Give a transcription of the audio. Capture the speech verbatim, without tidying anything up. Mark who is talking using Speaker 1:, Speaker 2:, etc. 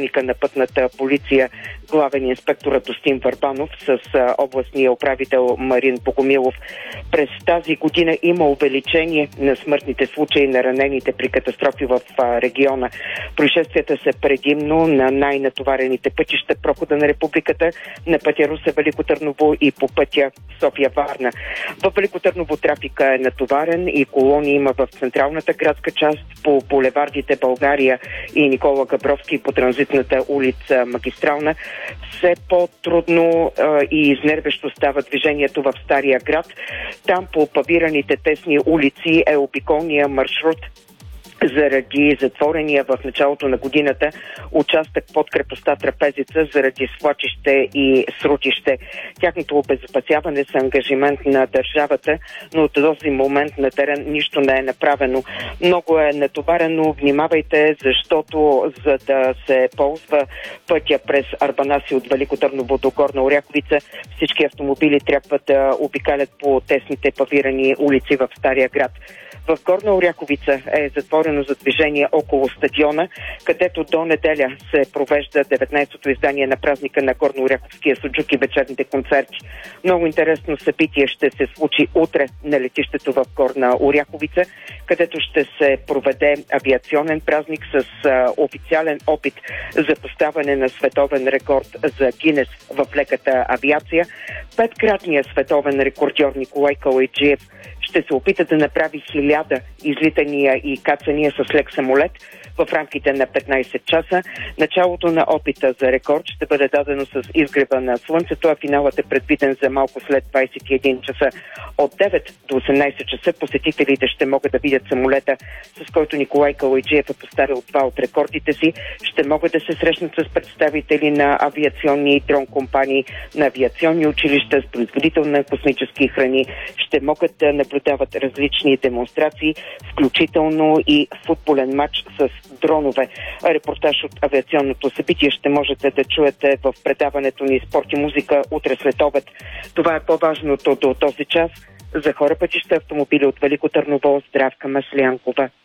Speaker 1: началника на пътната полиция, главен инспектор Радостин Върбанов с областния управител Марин Богомилов. През тази година има увеличение на смъртните случаи на ранените при катастрофи в региона. Происшествията са предимно на най-натоварените пътища, прохода на републиката, на пътя Русе-Велико Търново и по пътя София-Варна. В Велико Търново трафика е натоварен и колони има в централната градска част, по булевардите България и Никола Габровски по транзитната улица Магистрална. Все по-трудно а, и изнервещо става движението в Стария град. Там по павираните тесни улици е обиколния маршрут заради затворения в началото на годината участък под крепостта Трапезица заради свлачище и срутище. Тяхното обезопасяване са ангажимент на държавата, но от този момент на терен нищо не е направено. Много е натоварено, внимавайте, защото за да се ползва пътя през Арбанаси от Велико Търново до Горна Оряховица, всички автомобили трябва да обикалят по тесните павирани улици в Стария град. В Горна Оряховица е затворено за движение около стадиона, където до неделя се провежда деветнайсетото издание на празника на Горнооряховския суджук и вечерните концерти. Много интересно събитие ще се случи утре на летището в Горна Оряховица, където ще се проведе авиационен празник с а, официален опит за поставяне на световен рекорд за Гинес в леката авиация. Петкратният световен рекордьор Николай Калайджиев ще се опита да направи хиляда излитания и кацания с лек самолет в рамките на петнайсет часа. Началото на опита за рекорд ще бъде дадено с изгрева на Слънцето, а финалът е предвиден за малко след двайсет и един часа. От девет до осемнайсет часа посетителите ще могат да видят самолета, с който Николай Калайджиев е поставил два от рекордите си. Ще могат да се срещнат с представители на авиационни и дрон компании, на авиационни училища, с производител на космически храни. Ще могат да наблюдават различни демонстрации, включително и футболен матч с дронове. Репортаж от авиационното събитие ще можете да чуете в предаването ни Спорт и музика утре след обед. Това е по-важното до този час. За хора, пътища, автомобили от Велико Търново, Здравка Маслянкова.